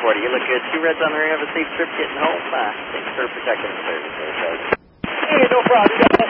340. You look good. 2 reds on the ring. Have a safe trip getting home. Thanks for protecting the service there, Charlie. Hey, no problem.